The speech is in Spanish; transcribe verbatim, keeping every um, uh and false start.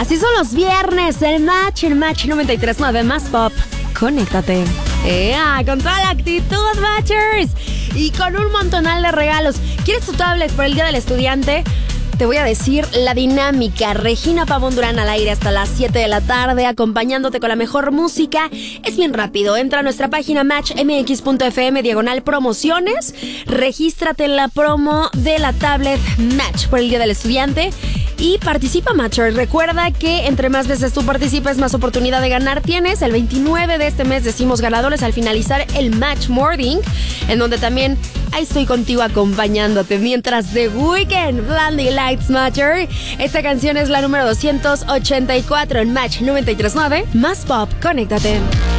Así son los viernes, el Match, el Match noventa y tres punto nueve más pop. Conéctate. ¡Ea! Con toda la actitud, Matchers. Y con un montonal de regalos. ¿Quieres tu tablet por el Día del Estudiante? Te voy a decir la dinámica. Regina Pavón Durán al aire hasta las siete de la tarde, acompañándote con la mejor música. Es bien rápido. Entra a nuestra página match m x punto f m diagonal promociones. Regístrate en la promo de la tablet Match por el Día del Estudiante. Y participa, Matcher. Recuerda que entre más veces tú participes, más oportunidad de ganar tienes. El veintinueve de este mes decimos ganadores al finalizar el Match Morning, en donde también ahí estoy contigo acompañándote mientras The Weeknd, Blinding Lights, Matcher. Esta canción es la número doscientos ochenta y cuatro en Match noventa y tres punto nueve. Más pop, conéctate.